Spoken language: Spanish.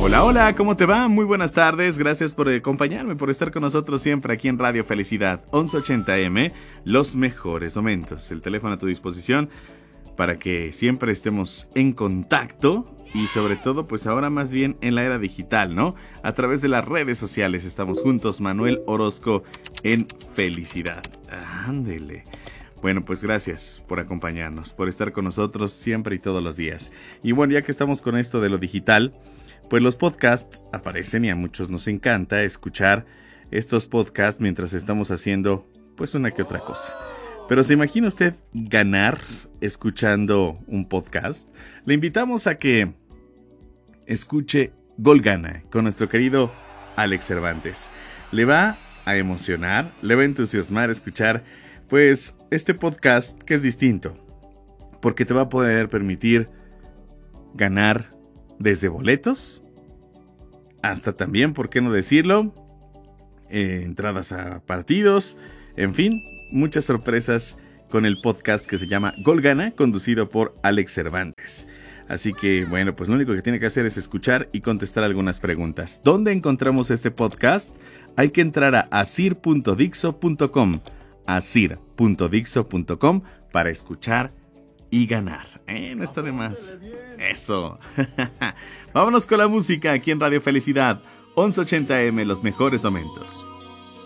Hola, hola, ¿cómo te va? Muy buenas tardes, gracias por acompañarme, por estar con nosotros siempre aquí en Radio Felicidad 1180M, los mejores momentos. El teléfono a tu disposición para que siempre estemos en contacto y sobre todo pues ahora más bien en la era digital, ¿no? A través de las redes sociales estamos juntos, Manuel Orozco en Felicidad. Ándele. Bueno, pues gracias por acompañarnos, por estar con nosotros siempre y todos los días. Y bueno, ya que estamos con esto de lo digital, pues los podcasts aparecen y a muchos nos encanta escuchar estos podcasts mientras estamos haciendo pues una que otra cosa. Pero ¿se imagina usted ganar escuchando un podcast? Le invitamos a que escuche Gol Gana con nuestro querido Alex Cervantes. Le va a emocionar, le va a entusiasmar escuchar pues este podcast que es distinto, porque te va a poder permitir ganar desde boletos hasta también, ¿por qué no decirlo? Entradas a partidos, en fin, muchas sorpresas con el podcast que se llama Gol Gana, conducido por Alex Cervantes. Así que, bueno, pues lo único que tiene que hacer es escuchar y contestar algunas preguntas. ¿Dónde encontramos este podcast? Hay que entrar a asir.dixo.com, asir.dixo.com para escuchar y ganar. No está de más. Eso. Vámonos con la música aquí en Radio Felicidad 1180M, los mejores momentos.